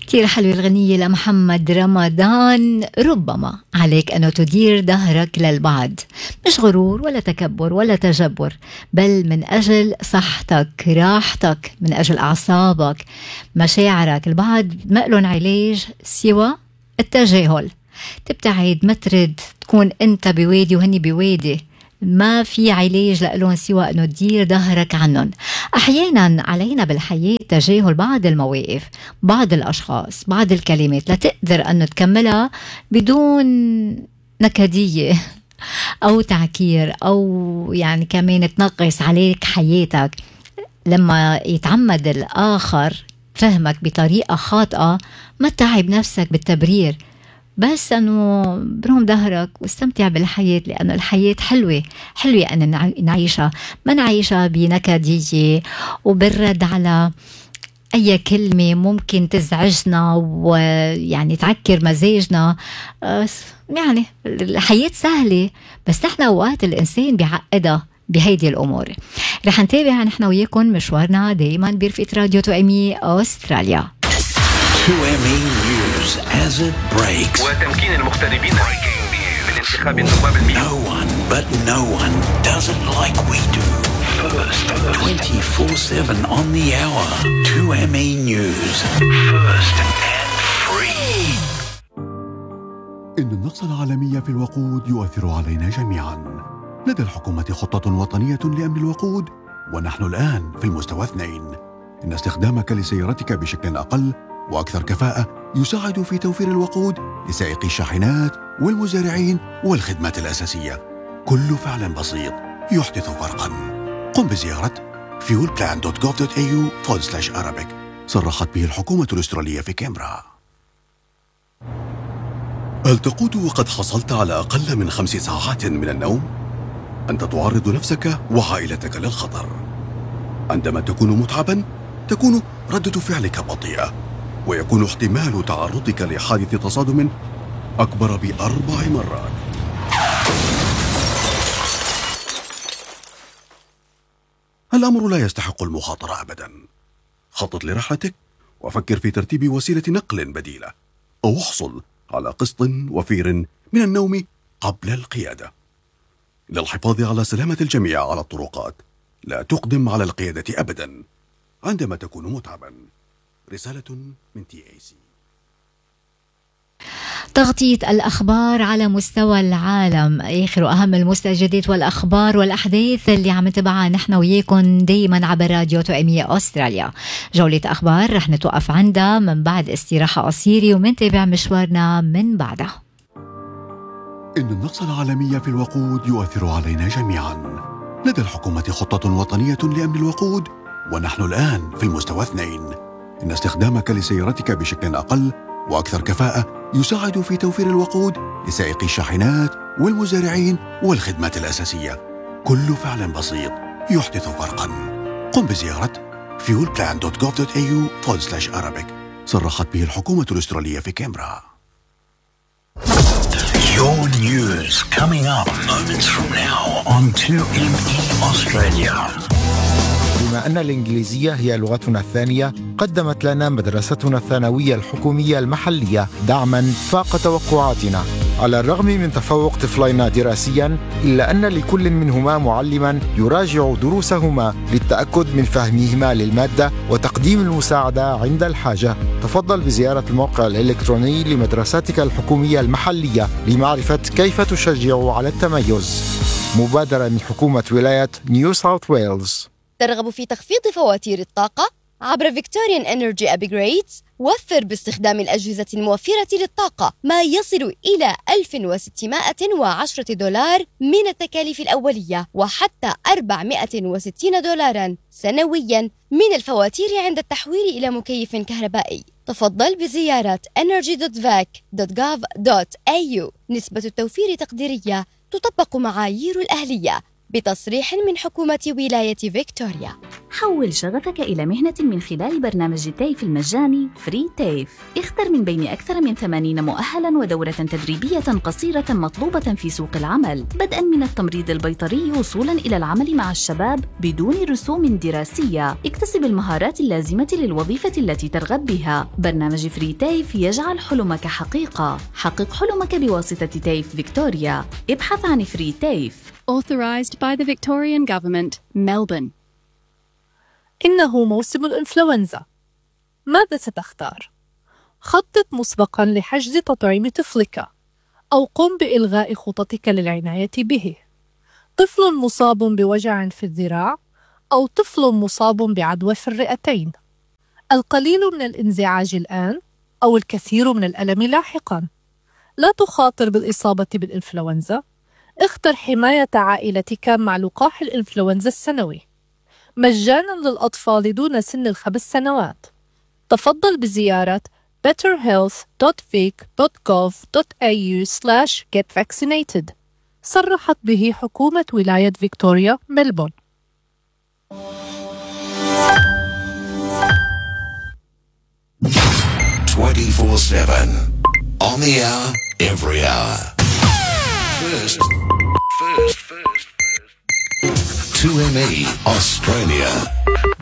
كتير حلوة الغنية لمحمد رمضان. ربما عليك أن تدير ظهرك للبعض، مش غرور ولا تكبر ولا تجبر، بل من أجل صحتك، راحتك، من أجل أعصابك، مشاعرك. البعض ما لهم علاج سوى التجاهل. تبتعد، ما ترد، تكون أنت بوادي وهني بوادي، ما في علاج لهم سوى أنه تدير ظهرك عنهم. أحيانا علينا بالحياة تجاهل بعض المواقف، بعض الأشخاص، بعض الكلمات لتقدر أن تكملها بدون نكدية أو تعكير أو يعني كمان تنقص عليك حياتك. لما يتعمد الآخر فهمك بطريقة خاطئة، ما تتعب نفسك بالتبرير، بس أنه برهم ظهرك واستمتع بالحياة، لأن الحياة حلوة أن نعيشها، ما نعيشها بنكدية وبالرد على أي كلمة ممكن تزعجنا ويعني تعكر مزاجنا. يعني الحياة سهلة، بس نحن أوقات الإنسان بيعقدها بهيدي الأمور. رح نتابع نحن وياكم مشوارنا دايما برفقة راديو توأمي أستراليا. توأمي News as it breaks. وتمكين المغتربين من انتخاب النواب المئة. No one does it like we do. First, 24/7 on the hour. توأمي News. First and free. إن النقص العالمي في الوقود يؤثر علينا جميعا. لدى الحكومة خطة وطنية لأمن الوقود، ونحن الآن في المستوى 2. إن استخدامك لسيارتك بشكل أقل وأكثر كفاءة يساعد في توفير الوقود لسائقي الشاحنات والمزارعين والخدمات الأساسية. كل فعل بسيط يحدث فرقا. قم بزيارة fuelplan.gov.au/Arabic. صرحت به الحكومة الأسترالية في كامبرا. هل تقود وقد حصلت على أقل من 5 ساعات من النوم؟ أنت تعرض نفسك وعائلتك للخطر. عندما تكون متعبا تكون ردة فعلك بطيئة، ويكون احتمال تعرضك لحادث تصادم أكبر ب4 مرات. الأمر لا يستحق المخاطرة أبدا. خطط لرحلتك وفكر في ترتيب وسيلة نقل بديلة، أو احصل على قسط وفير من النوم قبل القيادة. للحفاظ على سلامة الجميع على الطرقات، لا تقدم على القيادة أبدا عندما تكون متعبا. رسالة من TAC. تغطية الأخبار على مستوى العالم، آخر وأهم المستجدات والأخبار والأحداث اللي عم نتابعها نحن وياكم دايما عبر راديو توأمي أستراليا. جولة أخبار رح نتوقف عندها من بعد استراحة قصيرة ومنتابع مشوارنا من بعدها. إن النقص العالمي في الوقود يؤثر علينا جميعا. لدى الحكومة خطة وطنية لأمن الوقود، ونحن الآن في المستوى 2. إن استخدامك لسيارتك بشكل أقل وأكثر كفاءة يساعد في توفير الوقود لسائقي الشاحنات والمزارعين والخدمات الأساسية. كل فعل بسيط يحدث فرقا. قم بزيارة fuelplan.gov.au/Arabic. صرحت به الحكومة الأسترالية في كامبرا. Your news coming up moments from now on 2ME Australia. بما أن الإنجليزية هي لغتنا الثانية، قدمت لنا مدرستنا الثانوية الحكومية المحلية دعماً فاق توقعاتنا. على الرغم من تفوق طفلينا دراسياً، إلا أن لكل منهما معلماً يراجع دروسهما للتأكد من فهمهما للمادة وتقديم المساعدة عند الحاجة. تفضل بزيارة الموقع الإلكتروني لمدرستك الحكومية المحلية لمعرفة كيف تشجع على التميز. مبادرة من حكومة ولاية نيو ساوث ويلز. ترغب في تخفيض فواتير الطاقة عبر Victorian Energy Upgrades؟ وفر باستخدام الأجهزة الموفرة للطاقة ما يصل إلى $1,610 من التكاليف الأولية، وحتى $460 سنويا من الفواتير عند التحويل إلى مكيف كهربائي. تفضل بزيارة energy.vac.gov.au. نسبة التوفير تقديرية، تطبق معايير الأهلية. بتصريح من حكومة ولاية فيكتوريا. حول شغفك إلى مهنة من خلال برنامج تيف المجاني فري تيف. اختر من بين أكثر من 80 مؤهلاً ودورة تدريبية قصيرة مطلوبة في سوق العمل، بدءاً من التمريض البيطري وصولاً إلى العمل مع الشباب بدون رسوم دراسية. اكتسب المهارات اللازمة للوظيفة التي ترغب بها. برنامج فري تيف يجعل حلمك حقيقة. حقق حلمك بواسطة تيف فيكتوريا. ابحث عن فري تيف. Authorised by the Victorian Government, Melbourne. إنه موسم الإنفلونزا. ماذا ستختار؟ خطط مسبقاً لحجز تطعيم طفلك، أو قم بإلغاء خططك للعناية به. طفل مصاب بوجع في الذراع، أو طفل مصاب بعدوى في الرئتين. القليل من الانزعاج الآن، أو الكثير من الألم لاحقاً. لا تخاطر بالإصابة بالإنفلونزا. اختر حماية عائلتك مع لقاح الإنفلونزا السنوي مجاناً للأطفال دون سن 5 سنوات. تفضل بزيارة betterhealth.vic.gov.au/getvaccinated. صرحت به حكومة ولاية فيكتوريا ملبون. 24/7 on the hour, every hour. First. 2ME Australia.